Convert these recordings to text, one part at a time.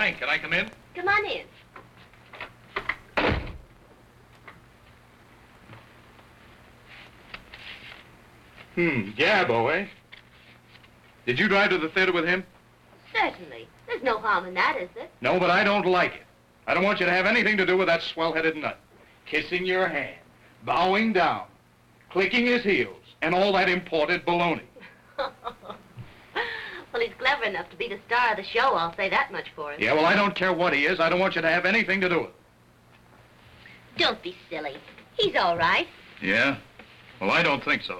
Frank, can I come in? Come on in. Gabbo, eh? Did you drive to the theater with him? Certainly. There's no harm in that, is there? No, but I don't like it. I don't want you to have anything to do with that swell-headed nut. Kissing your hand, bowing down, clicking his heels, and all that imported baloney. Well, he's clever enough to be the star of the show, I'll say that much for him. Yeah, well, I don't care what he is. I don't want you to have anything to do with it. Don't be silly. He's all right. Yeah? Well, I don't think so.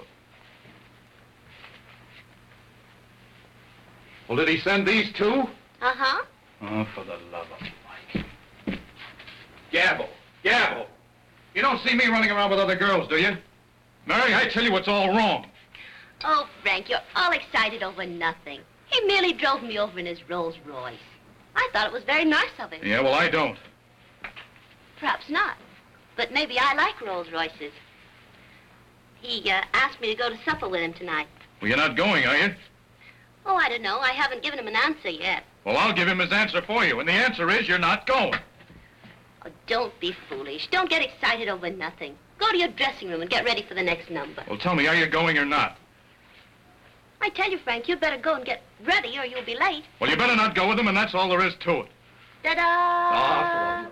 Well, did he send these two? Uh-huh. Oh, for the love of Mike. Gabbo, Gabbo. You don't see me running around with other girls, do you? Mary, I tell you it's all wrong. Oh, Frank, you're all excited over nothing. He merely drove me over in his Rolls Royce. I thought it was very nice of him. Yeah, well, I don't. Perhaps not. But maybe I like Rolls Royces. He asked me to go to supper with him tonight. Well, you're not going, are you? Oh, I don't know. I haven't given him an answer yet. Well, I'll give him his answer for you, and the answer is you're not going. Oh, don't be foolish. Don't get excited over nothing. Go to your dressing room and get ready for the next number. Well, tell me, are you going or not? I tell you, Frank, you'd better go and get ready or you'll be late. Well, you better not go with him, and that's all there is to it. Ta-da!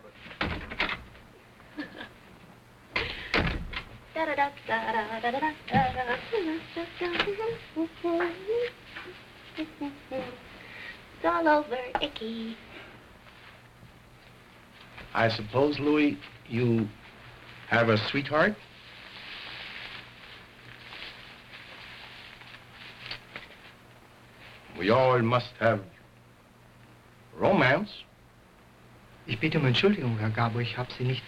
It's all over, Icky. I suppose, Louis, you have a sweetheart? We all must have romance. Ich bitte um Entschuldigung, Herr Gabo, ich habe Sie nicht